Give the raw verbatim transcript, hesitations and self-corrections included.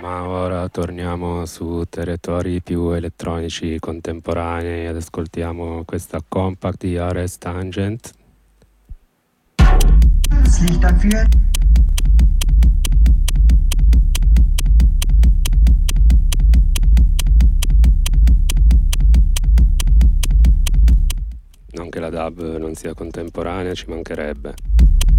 Ma ora torniamo su territori più elettronici contemporanei ed ascoltiamo questa compact di Ares Tangent. Was liegt dafür? Non che la dub non sia contemporanea, ci mancherebbe.